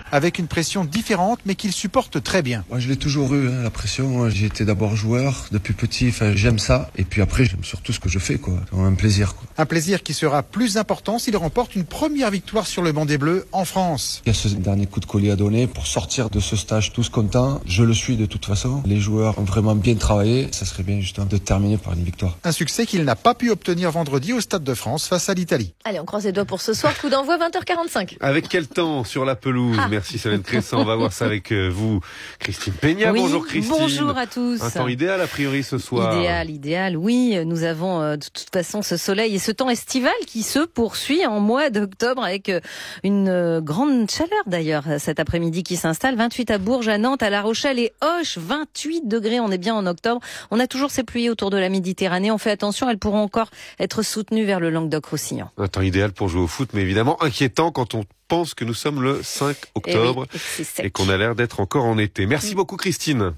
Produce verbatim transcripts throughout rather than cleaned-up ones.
avec une pression différente mais qu'il supporte très bien. Moi, je l'ai toujours eu, hein, la pression. J'ai été d'abord joueur depuis petit, enfin, j'aime ça. Et puis après, j'aime surtout ce que je fais, quoi. C'est un plaisir, quoi. Un plaisir qui sera plus important s'il remporte une première victoire sur le banc des Bleus en France. Il y a ce dernier coup de collier à donner pour sortir de ce stage tous contents. Je le suis de toute façon. Les joueurs ont vraiment bien travaillé. Ça serait bien justement de terminer par une victoire. Un succès qu'il n'a pas pu obtenir vendredi au Stade de France face à l'Italie. Allez, on croise les doigts pour ce soir. Coup d'envoi vingt heures quarante-cinq. Avec quel temps sur la pelouse? Ah. Merci Solène Crescent. On va voir ça avec vous, Christine Peña. Oui, bonjour Christine. Bonjour à tous. Un temps idéal a priori ce soir. Idéal, idéal. Oui, nous avons euh, de toute façon ce soleil et ce temps estival qui se poursuit en mois d'octobre avec euh, une euh, grande chaleur d'ailleurs cet après-midi qui s'installe. vingt-huit à Bourges, à Nantes, à La Rochelle et Auch. vingt-huit degrés. On est bien en octobre. On a toujours ces pluies autour de la Méditerranée. On fait attention, elles pourront encore être soutenues vers le Languedoc-Roussillon. Un temps idéal pour jouer au foot, mais évidemment inquiétant quand on pense que nous sommes le cinq octobre et, oui, et, et qu'on a l'air d'être encore en été. Merci beaucoup Christine.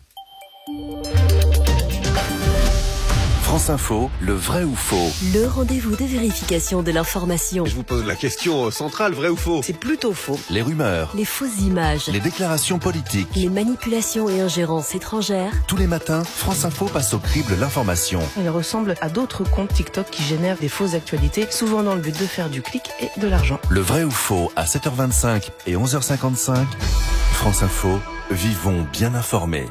France Info, le vrai ou faux. Le rendez-vous de vérification de l'information. Je vous pose la question centrale, vrai ou faux? C'est plutôt faux. Les rumeurs, les fausses images, les déclarations politiques, les manipulations et ingérences étrangères. Tous les matins, France Info passe au crible l'information. Il ressemble à d'autres comptes TikTok qui génèrent des fausses actualités, souvent dans le but de faire du clic et de l'argent. Le vrai ou faux à sept heures vingt-cinq et onze heures cinquante-cinq. France Info, vivons bien informés.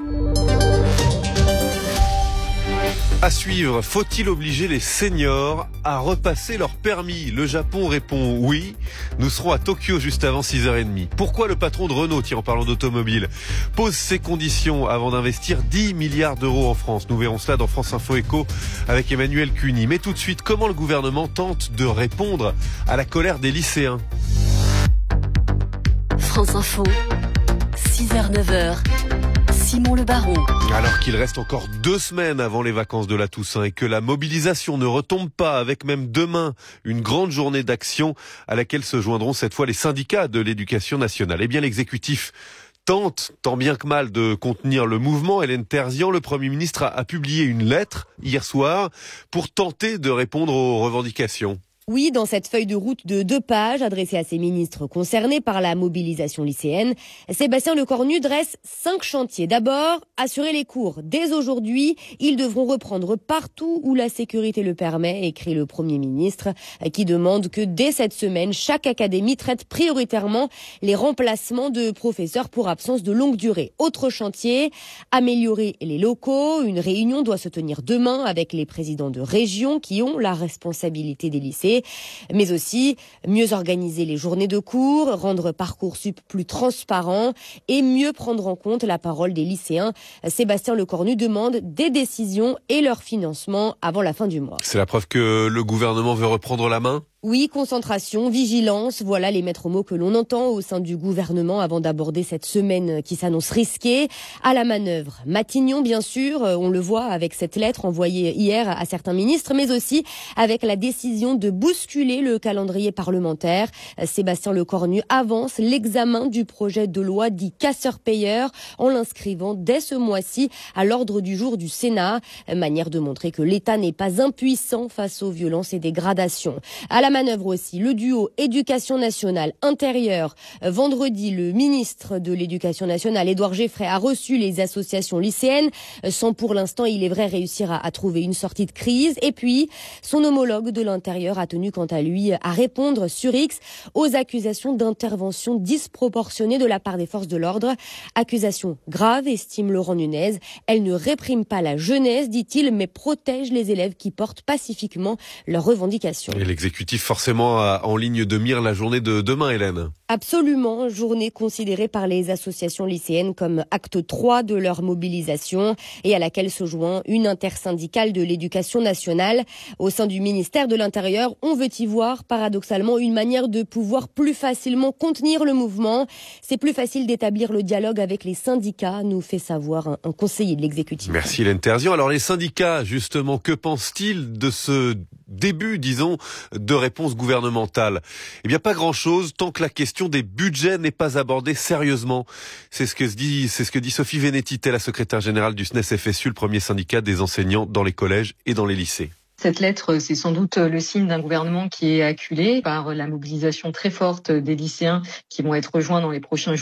À suivre, faut-il obliger les seniors à repasser leur permis? Le Japon répond oui. Nous serons à Tokyo juste avant six heures trente. Pourquoi le patron de Renault, tiens, en parlant d'automobile, pose ses conditions avant d'investir dix milliards d'euros en France? Nous verrons cela dans France Info Éco avec Emmanuel Cuny. Mais tout de suite, comment le gouvernement tente de répondre à la colère des lycéens? France Info, six heures neuf heures. Simon Le Baron. Alors qu'il reste encore deux semaines avant les vacances de la Toussaint et que la mobilisation ne retombe pas, avec même demain une grande journée d'action à laquelle se joindront cette fois les syndicats de l'éducation nationale. Eh bien, l'exécutif tente, tant bien que mal, de contenir le mouvement. Hélène Terzian, le Premier ministre, a, a publié une lettre hier soir pour tenter de répondre aux revendications. Oui, dans cette feuille de route de deux pages adressée à ces ministres concernés par la mobilisation lycéenne, Sébastien Lecornu dresse cinq chantiers. D'abord, assurer les cours. Dès aujourd'hui, ils devront reprendre partout où la sécurité le permet, écrit le Premier ministre, qui demande que dès cette semaine, chaque académie traite prioritairement les remplacements de professeurs pour absence de longue durée. Autre chantier, améliorer les locaux. Une réunion doit se tenir demain avec les présidents de régions qui ont la responsabilité des lycées. Mais aussi mieux organiser les journées de cours, rendre Parcoursup plus transparent et mieux prendre en compte la parole des lycéens. Sébastien Lecornu demande des décisions et leur financement avant la fin du mois. C'est la preuve que le gouvernement veut reprendre la main ? Oui, concentration, vigilance, voilà les maîtres mots que l'on entend au sein du gouvernement avant d'aborder cette semaine qui s'annonce risquée. À la manœuvre, Matignon bien sûr, on le voit avec cette lettre envoyée hier à certains ministres, mais aussi avec la décision de bousculer le calendrier parlementaire. Sébastien Lecornu avance l'examen du projet de loi dit casseur-payeur en l'inscrivant dès ce mois-ci à l'ordre du jour du Sénat. Manière de montrer que l'État n'est pas impuissant face aux violences et dégradations. À la manœuvre aussi, le duo éducation nationale intérieure. Vendredi, le ministre de l'éducation nationale, Édouard Geffray, a reçu les associations lycéennes, sans pour l'instant, il est vrai, réussir à, à trouver une sortie de crise. Et puis, son homologue de l'intérieur a tenu quant à lui à répondre sur X aux accusations d'intervention disproportionnée de la part des forces de l'ordre. Accusations graves, estime Laurent Nunez. Elle ne réprime pas la jeunesse, dit-il, mais protège les élèves qui portent pacifiquement leurs revendications. Et l'exécutif forcément en ligne de mire la journée de demain, Hélène. Absolument, journée considérée par les associations lycéennes comme acte trois de leur mobilisation et à laquelle se joint une intersyndicale de l'éducation nationale. Au sein du ministère de l'Intérieur, on veut y voir paradoxalement une manière de pouvoir plus facilement contenir le mouvement. C'est plus facile d'établir le dialogue avec les syndicats, nous fait savoir un, un conseiller de l'exécutif. Merci Hélène Terzian. Alors les syndicats, justement, que pensent-ils de ce début, disons, de réponse gouvernementale? Eh bien, pas grand-chose tant que la question des budgets n'est pas abordée sérieusement. C'est ce que se dit, c'est ce que dit Sophie Vénétité, la secrétaire générale du S N E S F S U, le premier syndicat des enseignants dans les collèges et dans les lycées. Cette lettre, c'est sans doute le signe d'un gouvernement qui est acculé par la mobilisation très forte des lycéens qui vont être rejoints dans les prochains jours.